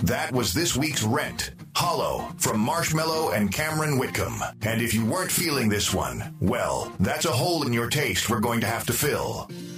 That was this week's Rent, Hollow, from Marshmello and Cameron Whitcomb. And if you weren't feeling this one, well, that's a hole in your taste we're going to have to fill.